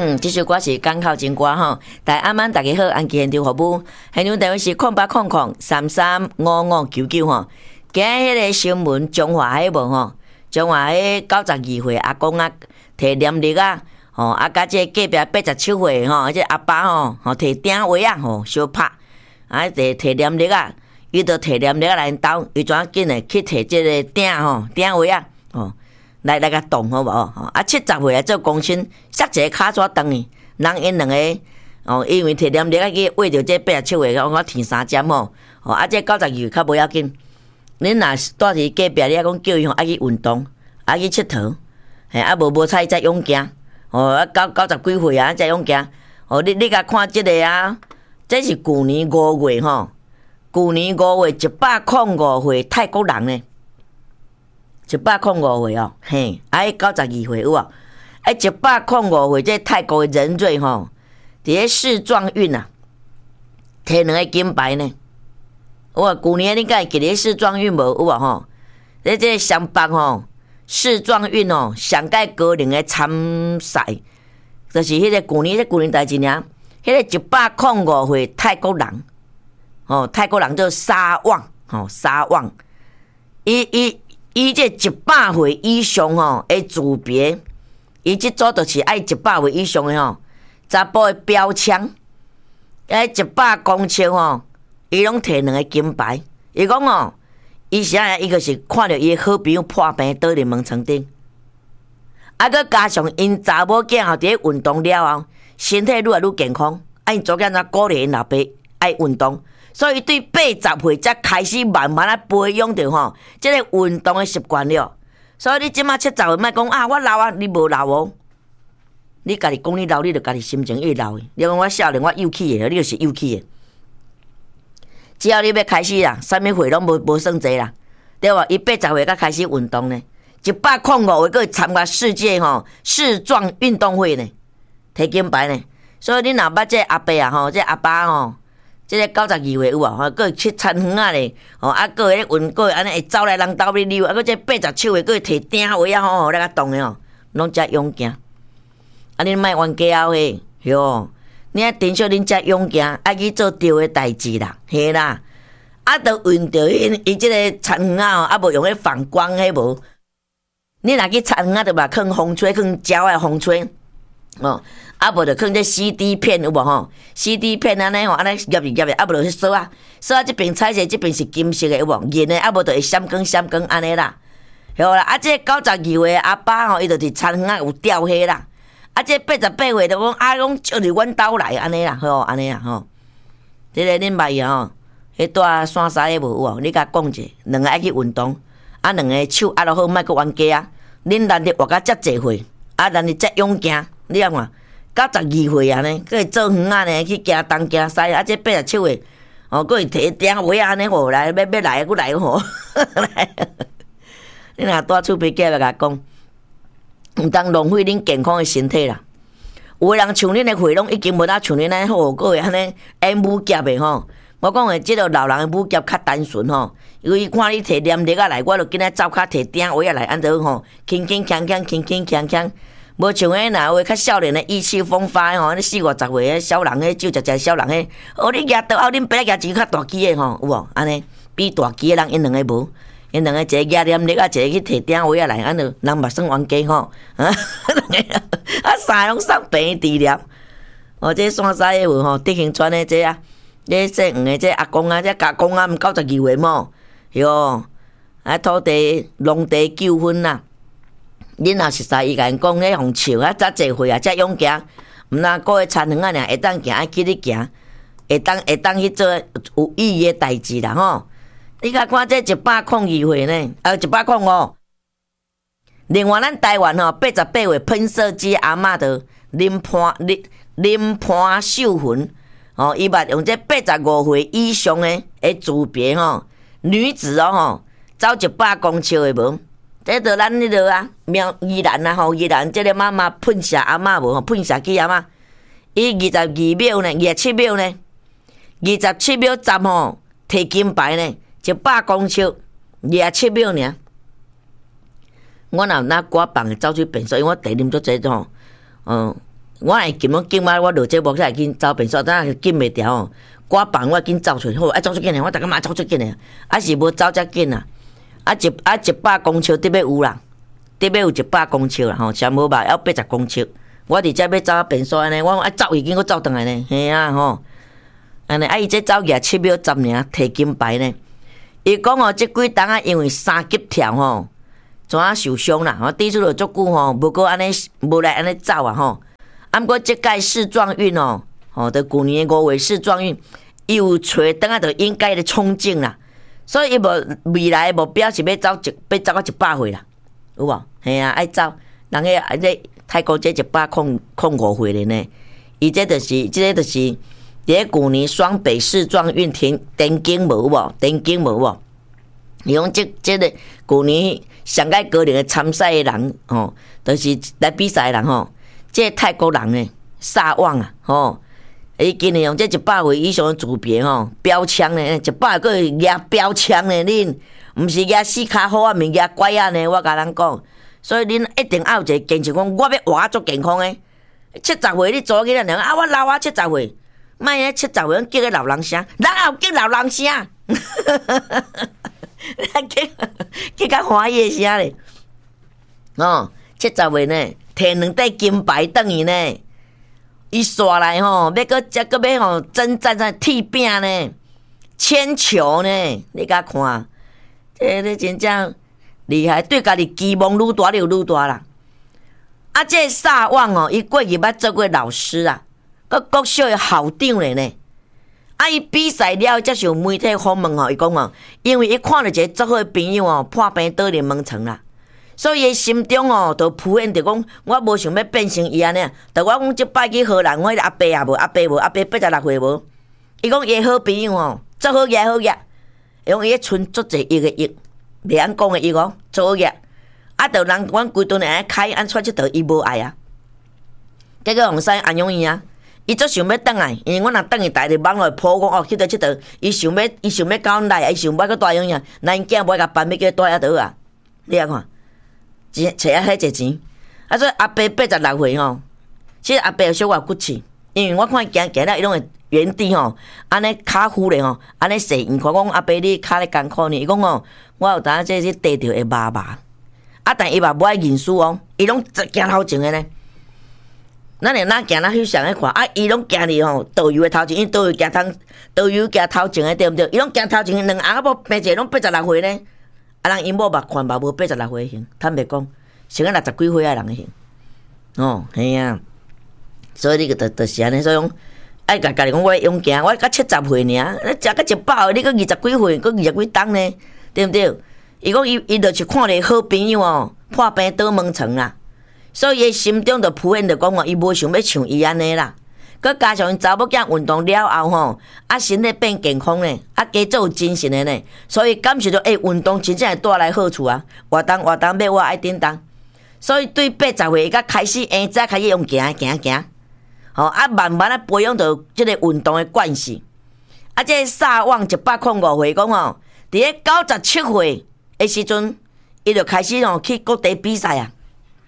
这首歌是港口情歌吼。大家好，安吉现场服务，现场电话是0800335599吼。今日迄个新闻，中华迄无吼，中华迄92岁阿公啊，摕念力啊，吼啊，甲这隔壁87岁吼，这阿爸吼，摕鼎话啊，吼相拍，啊，摕念力啊，伊就摕念力啊来斗，伊怎紧诶去摕这个鼎吼，鼎话啊，吼。来甲动好无？啊，70岁来做公亲，塞一个卡纸断去，人因两个因为摕念力啊去喂着这87岁，我填3针吼，啊，这92岁较无要紧。恁若住伫隔壁，你讲叫伊爱去运动，爱去佚佗，嘿，啊无彩才勇行，啊90几岁啊才勇行，你甲看即个啊，这是旧年5月吼，旧年5月105岁泰国人呢。105岁哦，嘿，92岁有啊，105岁这泰国的人瑞吼，伫咧世壮运啊，摕2个金牌呢。我旧年你敢会记咧世壮运无有啊吼？咧这上北吼，世壮运哦，上届高龄的参赛，就是迄个旧年代志尔，迄个105岁泰国人，泰国人叫沙旺，沙旺，伊这100岁以上吼，诶组别，伊即组就是爱100岁以上的吼，查甫的标枪，100公尺吼，伊拢摕2个金牌。伊讲哦，伊啥伊就是看着伊好朋友破病倒伫门床顶，啊，佮加上因查某囝吼伫咧运动了后，身体愈来愈健康。啊，因做囝怎鼓励因老爸爱运动。所以对80岁才开始慢慢培养着吼，即个运动的习惯了。所以你即马70岁，莫讲啊，我老啊，你无老哦。你家己讲你老，你就家己心情越老的。你讲我少年，我幼气的，你就是幼气的。只要你要开始啦，啥物岁拢无算济啦，对吧？伊80岁才开始运动呢，105岁佫参加世界世壮运动会呢，摕金牌呢。所以你若捌这阿伯啊吼，这阿爸吼。即个92岁有啊，佫去田园啊咧，啊，佫会咧运，佫会安尼会走来人兜咧溜，啊，佫这87岁佫会摕鼎话啊吼，来甲动诶吼，拢遮勇行。啊，恁莫冤家后嘿，哟，你啊珍惜恁遮勇行，爱去做对诶代志啦，嘿啦，啊，着运着伊即个田园啊，啊无用迄反光迄无，你若去田园啊，着嘛放风吹，放鸟诶风吹，啊无着放这 CD 片有无吼 ？CD 片安尼吼，安尼夹入，啊无着去锁啊，锁啊这边彩色，这边是金色的有无？银的啊无着会闪光安尼啦，好啦，啊这92岁阿爸吼，伊就是田园啊有吊迄啦，啊这88岁就讲啊拢叫入阮兜来安尼啦，吼安尼啦吼。这个恁捌伊吼，迄带山沙的无有无？你甲讲者，2个爱去运动，啊2个手握落好，莫去冤家啊。恁难得活到遮济岁，啊难得遮勇行，你啊看。92岁啊呢，佫会做园啊呢，去行东行西啊，这87岁，佫会摕鼎话安尼吼来，要来佫来吼，来，你若带厝边家来甲讲，毋通浪费恁健康的身体啦。有的人像恁的血拢已经无像恁安尼好，佫会安尼武夹的吼。我讲的即个老人的武夹较单纯吼，因为看你摕念力啊来，我就今仔走骹摕鼎话啊来，安着吼，轻锵锵。无像迄若话较少年的意气风发吼，你40-50岁的小人迄酒食食小人迄，你举刀后恁爸举一个较大支的吼，有无？安尼比大支的人因2个无，因2个一个举念力啊，一个去摕鼎话啊来，安着人嘛算冤家吼，啊3个拢送病治疗。这山西的有吼，德兴村的这啊，这姓黄的这阿公啊，这阿公啊，毋92岁么？哟，啊土地农地纠纷啦。恁若熟悉伊甲因讲，迄互笑啊，遮济岁啊，遮勇行，毋那个个田园啊，会当行，爱去你行，会当去做有意义的代志啦吼。你甲看这102岁呢，105。另外，咱台湾吼88岁喷射机阿嬷的林潘秀魂，伊捌用这85岁以上的组别吼，女子吼，走100公尺的无。这着咱迄个啊，宜兰啊吼，宜兰这个妈妈喷射阿嬷无吼，喷射机阿嬷，伊22秒呢，27秒呢，27秒10吼，摕金牌呢，100公尺，27秒尔。我若那歌放走去变数，因为我第啉足济吼， 我会紧拢紧嘛，我落节目才会紧走便所，等下紧袂调哦。我放我紧走出，好，爱走出紧嘞，我逐个嘛走出紧嘞，啊是无走遮紧啊，100公尺得要有啦，得要有100公尺啦吼，上无吧要80公尺。我伫遮要走便所安尼，我爱走已经，我走转来呢，嘿啊吼，安尼啊伊这走起来7秒10尔摕金牌呢。伊讲哦，即几档啊，因为三级跳吼。怎啊受伤啦？吼，滴出了足久吼，无过安尼，无来安尼走啊吼。啊，毋过即届世壮运哦，吼，伫旧年5月世壮运，伊有找等下，就应该咧冲劲啦。所以伊无未来目标是要走到100岁啦，有无？嘿啊，爱走，人迄泰国这105岁咧呢，伊这就是伫咧旧年双北世壮运田径无无？田径无无？伊讲这个旧年上届高龄的参赛的人吼，就是来比赛的人吼，这泰国人呢，撒网啊吼，伊今年用这100岁以上的组别吼，标枪呢，100个举标枪呢，恁毋是举4骹好啊，毋是举拐啊呢，我甲咱讲，所以恁一定要有一个坚持，讲我要活足健康诶。70岁你做囡仔人啊，我老啊70岁，莫啊70岁叫个老人声，人也有叫老人声。去较欢喜诶声咧，哦，70岁呢，摕2块金牌转去呢，伊刷来吼，要搁要吼征战啥踢饼呢，铅球呢，你甲看，这真正厉害，对家己期望愈大就愈大啦。啊，这撒网哦，伊过去捌做过老师啊，搁国小诶校长咧呢。啊！伊比赛了，才是有媒体访问吼，伊讲哦，因为伊看到一个足好诶朋友哦，破病倒入门床啦，所以伊心中哦，就浮现着讲，我无想要变成伊安尼，着我讲即摆去荷兰，我迄阿伯也无，阿伯86岁无，伊讲伊好朋友哦，足好业好业，伊讲伊迄存足侪亿个亿，袂晓讲诶，伊讲足好业，啊，着人阮规顿安尼开安出即道伊无爱啊，结果红使安养伊啊。伊足想要转来，因为我若转去，大家网络铺讲哦，去倒佚佗，伊想要到阮来，伊想要去带养呀，咱因囝无甲办，要叫带遐倒啊，你啊看，找啊迄济钱，啊所以阿伯86岁吼，其实阿伯有小可骨气，因为我看伊行了，伊拢会原地吼，安尼骹扶咧吼，安尼踅，伊看讲阿伯你骹咧艰苦呢，伊讲哦，我有当这地着会麻麻，啊但伊嘛无爱认输哦，伊拢行头前诶呢。咱连哪行哪翕相咧看，啊，伊拢行哩吼，导游诶头前，因导游行头前诶，对毋对？伊拢行头前，2阿某平者拢86岁呢，啊，人因某目看嘛无86岁型，坦白讲，像个60几岁啊人诶型，哦，嘿啊，所以你个就是安尼，所以讲爱家己讲我勇行，我到70岁尔，你食到100岁，你搁20几岁，搁20几冬呢，对毋对？伊讲伊就是看着好朋友哦，破病倒门床啦。所以伊心中就浮现着讲哦，伊无想要像伊安尼啦。佮加上因查某囝运动了后吼，啊身体变健康呢，啊加做有精神的呢，所以感受到运动真正会带来好处啊。活动要我爱叮当，所以对80岁甲开始早开始用行，吼啊慢慢啊培养着即个运动的惯势。啊，这撒网105岁讲吼，伫咧97岁的时阵，伊就开始吼去各地比赛啊。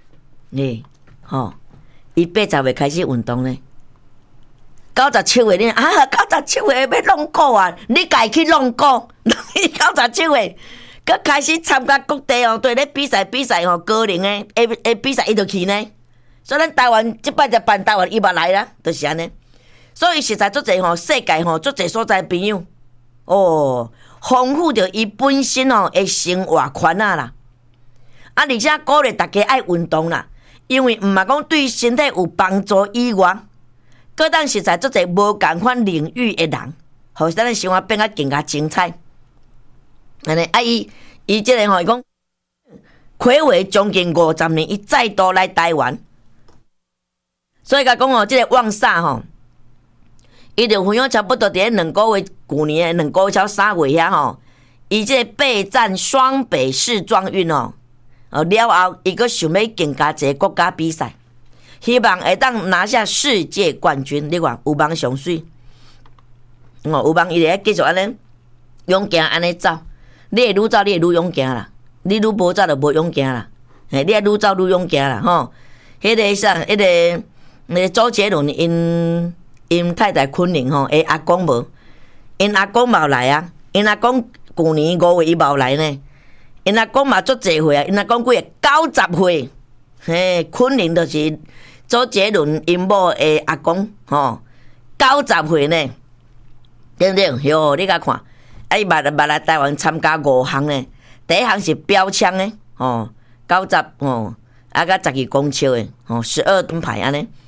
伊80岁开始运动呢，97岁呢97岁要弄股啊，你家去弄股，97岁，佮开始参加各地哦，对咧比赛吼，高龄的比赛伊就去呢，所以咱台湾即摆就办台湾，伊嘛来啦，就是安尼，所以实在足侪吼，世界吼足侪所在朋友，哦，丰富着伊本身哦的生活圈啦，啊，而且鼓励大家爱运动啦。因为毋嘛讲对身体有帮助以外，搁当实在足侪无共款领域的人，互咱的生活变较更加精彩。安尼啊，伊即个吼，伊讲睽违将近50年，伊再度来台湾，所以甲讲哦，即个旺煞吼，伊就分享差不多伫咧2个月，旧年的2个月到3月遐吼，伊即个备战双北世壮运哦。了后，伊阁想要更加一个国家比赛，希望会当拿下世界冠军。你看有望上水，有望伊会继续安尼勇行安尼走。你会愈走，你会愈勇行啦；你愈无走，就无勇行啦。你会愈走愈勇行啦，吼。迄个啥，迄个那周杰伦因太太昆凌吼，阿公无，因阿公嘛来啊，因阿公去年5月伊嘛来呢，因阿公嘛足济岁啊，因阿公几个90岁，嘿，昆凌就是周杰伦因某的阿公吼，90岁呢，对不对？哟，你甲看，伊捌来台湾参加5项呢，第一项是标枪呢，吼，90吼，啊，甲12公尺的，吼，12吨牌安尼。